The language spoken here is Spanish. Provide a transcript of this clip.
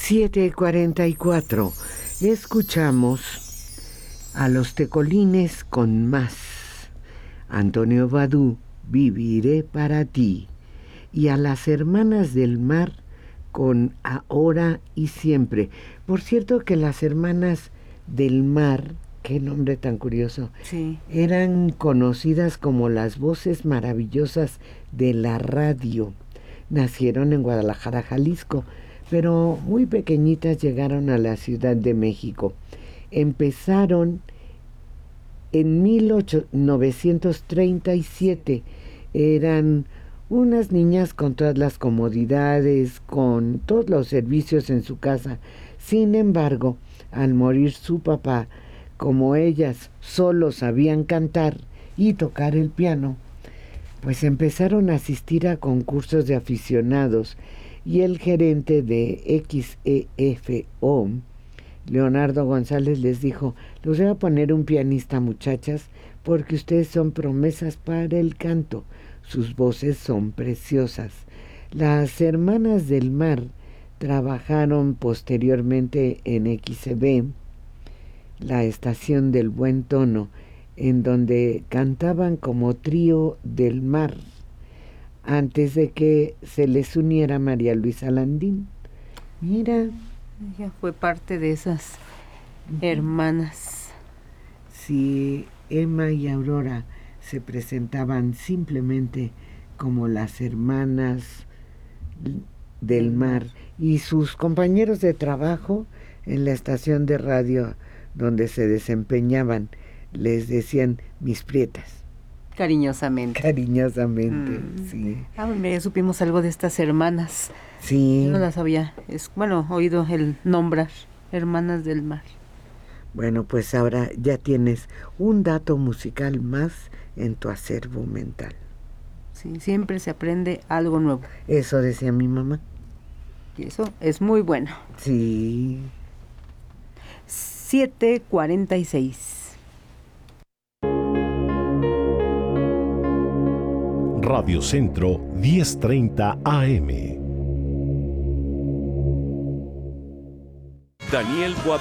7:44. Escuchamos a los Tecolines con Más. Antonio Badú, Viviré para ti. Y a las Hermanas del Mar con Ahora y Siempre. Por cierto que las Hermanas del Mar, qué nombre tan curioso, sí, eran conocidas como las voces maravillosas de la radio. Nacieron en Guadalajara, Jalisco, pero muy pequeñitas llegaron a la Ciudad de México. Empezaron en 1937. Eran unas niñas con todas las comodidades, con todos los servicios en su casa. Sin embargo, al morir su papá, como ellas solo sabían cantar y tocar el piano, pues empezaron a asistir a concursos de aficionados y el gerente de XEFO, Leonardo González, les dijo: les voy a poner un pianista, muchachas, porque ustedes son promesas para el canto, sus voces son preciosas. Las Hermanas del Mar trabajaron posteriormente en XB, la estación del buen tono, en donde cantaban como trío del mar, antes de que se les uniera María Luisa Landín. Mira. Ella fue parte de esas hermanas. Sí, Emma y Aurora se presentaban simplemente como las Hermanas del Mar, y sus compañeros de trabajo en la estación de radio donde se desempeñaban les decían mis prietas. Cariñosamente. Cariñosamente, sí. Ya supimos algo de estas hermanas. Sí. Yo no las había, oído el nombrar, Hermanas del Mar. Bueno, pues ahora ya tienes un dato musical más en tu acervo mental. Sí, siempre se aprende algo nuevo. Eso decía mi mamá. Y eso es muy bueno. Sí. 7:46. Radio Centro 10:30 AM. Daniel